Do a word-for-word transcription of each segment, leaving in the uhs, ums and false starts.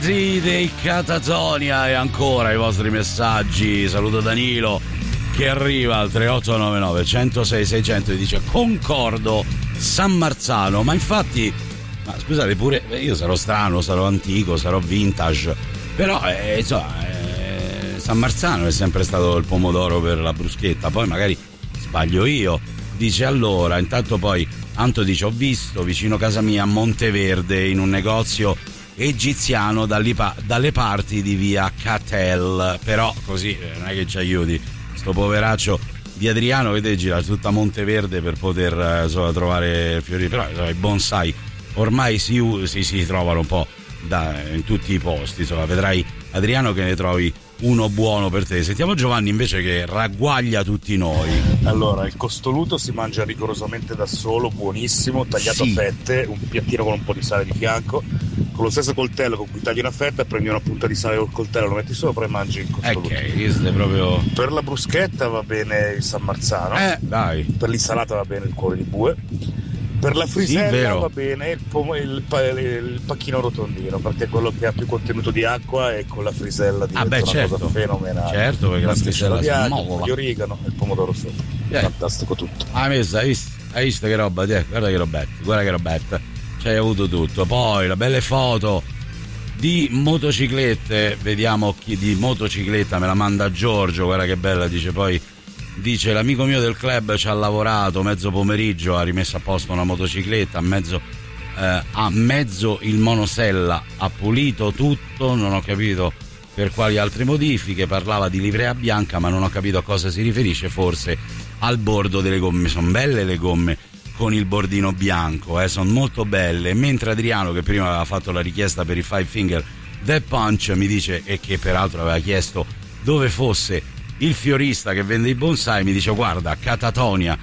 dei Catatonia e ancora i vostri messaggi. Saluto Danilo che arriva al tre otto nove nove uno zero sei sei zero zero e dice concordo, San Marzano. Ma infatti, ma scusate pure, io sarò strano, sarò antico, sarò vintage, però eh, insomma eh, San Marzano è sempre stato il pomodoro per la bruschetta. Poi magari sbaglio io. Dice allora, intanto poi Anto dice: ho visto vicino casa mia a Monteverde in un negozio egiziano dalle, dalle parti di via Catel, però così non è che ci aiuti sto poveraccio di Adriano che deve girare tutta Monteverde per poter insomma, trovare fiori, però insomma, i bonsai ormai si, si, si trovano un po' da, in tutti i posti, insomma vedrai Adriano che ne trovi uno buono per te. Sentiamo Giovanni invece che ragguaglia tutti noi. Allora, il costoluto si mangia rigorosamente da solo, buonissimo, tagliato sì. a fette, un piattino con un po' di sale di fianco, con lo stesso coltello con cui tagli una fetta, prendi una punta di sale col coltello, lo metti sopra e mangi il costoluto. Ok, proprio... Per la bruschetta va bene il San Marzano, eh, dai. Per l'insalata va bene il cuore di bue. Per la frisella sì, va bene il, pom- il, pa- il pacchino rotondino, perché è quello che ha più contenuto di acqua e con la frisella diventa ah beh, una certo. cosa fenomenale. Certo, perché la frisella di si acqua, di origano e il pomodoro sopra. Yeah. Fantastico tutto. Ah, messa, hai visto? Hai visto che roba? Guarda che robetta, guarda che robetta. C'hai avuto tutto. Poi le belle foto di motociclette, vediamo chi di motocicletta me la manda Giorgio, guarda che bella, dice poi dice l'amico mio del club ci ha lavorato mezzo pomeriggio, ha rimesso a posto una motocicletta, a mezzo, eh, a mezzo il monosella, ha pulito tutto, non ho capito per quali altre modifiche, parlava di livrea bianca ma non ho capito a cosa si riferisce, forse al bordo delle gomme. Sono belle le gomme con il bordino bianco, eh, sono molto belle, mentre Adriano che prima aveva fatto la richiesta per i Five Finger Death Punch mi dice, e che peraltro aveva chiesto dove fosse il fiorista che vende i bonsai, mi dice guarda Catatonia,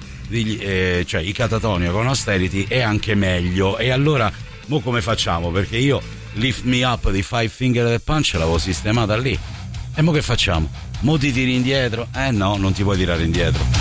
eh, cioè i Catatonia con Austerity è anche meglio. E allora mo come facciamo, perché io Lift Me Up di Five Finger Death Punch l'avevo sistemata lì, e mo che facciamo? Mo ti tiri indietro? Eh no, non ti puoi tirare indietro.